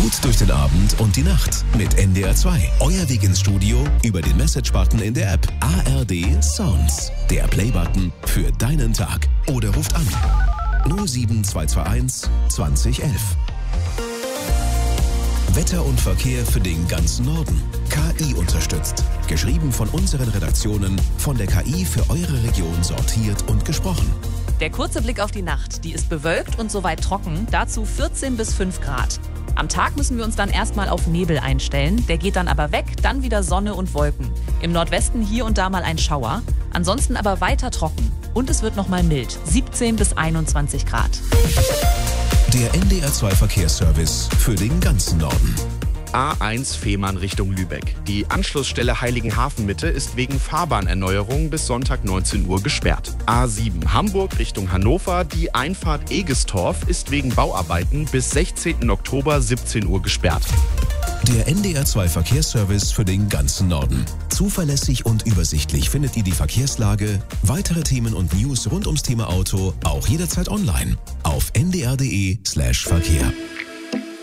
Gut durch den Abend und die Nacht mit NDR 2. Euer Weg ins Studio über den Message-Button in der App. ARD Sounds. Der Play-Button für deinen Tag. Oder ruft an 07221 2011. Wetter und Verkehr für den ganzen Norden. KI unterstützt. Geschrieben von unseren Redaktionen, von der KI für eure Region sortiert und gesprochen. Der kurze Blick auf die Nacht. Die ist bewölkt und soweit trocken. Dazu 14 bis 5 Grad. Am Tag müssen wir uns dann erstmal auf Nebel einstellen. Der geht dann aber weg, dann wieder Sonne und Wolken. Im Nordwesten hier und da mal ein Schauer. Ansonsten aber weiter trocken. Und es wird nochmal mild. 17 bis 21 Grad. Der NDR 2 Verkehrsservice für den ganzen Norden. A1 Fehmarn Richtung Lübeck. Die Anschlussstelle Heiligenhafen-Mitte ist wegen Fahrbahnerneuerung bis Sonntag 19 Uhr gesperrt. A7 Hamburg Richtung Hannover. Die Einfahrt Egestorf ist wegen Bauarbeiten bis 16. Oktober 17 Uhr gesperrt. Der NDR 2 Verkehrsservice für den ganzen Norden. Zuverlässig und übersichtlich findet ihr die Verkehrslage, weitere Themen und News rund ums Thema Auto auch jederzeit online auf ndr.de/Verkehr.